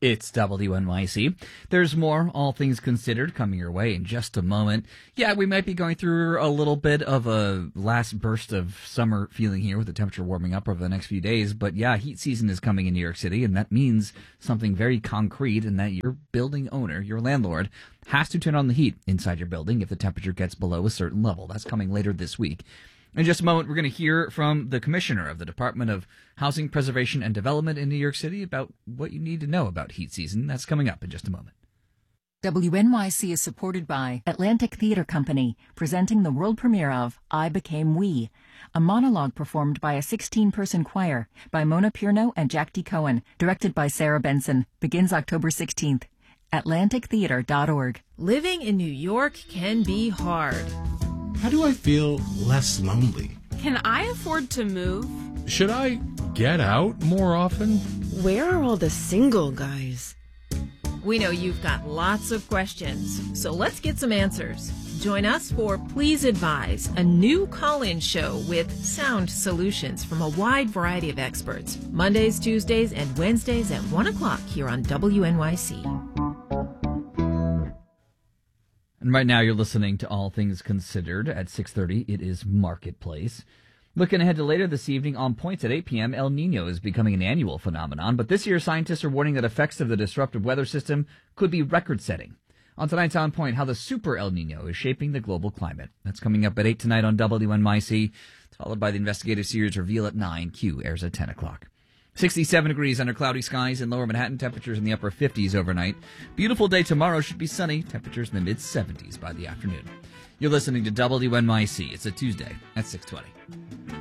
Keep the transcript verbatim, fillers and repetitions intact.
It's W N Y C. There's more All Things Considered coming your way in just a moment. Yeah, we might be going through a little bit of a last burst of summer feeling here with the temperature warming up over the next few days. But yeah, heat season is coming in New York City, and that means something very concrete, and that your building owner, your landlord, has to turn on the heat inside your building if the temperature gets below a certain level. That's coming later this week. In just a moment, we're going to hear from the commissioner of the Department of Housing Preservation and Development in New York City about what you need to know about heat season. That's coming up in just a moment. W N Y C is supported by Atlantic Theater Company, presenting the world premiere of I Became We, a monologue performed by a sixteen-person choir by Mona Pierno and Jack D. Cohen, directed by Sarah Benson, begins October sixteenth. Atlantic Theater dot org. Living in New York can be hard. How do I feel less lonely? Can I afford to move? Should I get out more often? Where are all the single guys? We know you've got lots of questions, so let's get some answers. Join us for Please Advise, a new call-in show with sound solutions from a wide variety of experts. Mondays, Tuesdays, and Wednesdays at one o'clock here on W N Y C. And right now you're listening to All Things Considered at six thirty. It is Marketplace. Looking ahead to later this evening on Points at eight p.m., El Nino is becoming an annual phenomenon, but this year scientists are warning that effects of the disruptive weather system could be record-setting. On tonight's On Point, how the Super El Nino is shaping the global climate. That's coming up at eight tonight on W N Y C. It's followed by the investigative series Reveal at nine. Q airs at ten o'clock. sixty-seven degrees under cloudy skies in lower Manhattan, temperatures in the upper fifties overnight. Beautiful day tomorrow, should be sunny, temperatures in the mid seventies by the afternoon. You're listening to W N Y C. It's a Tuesday at six twenty.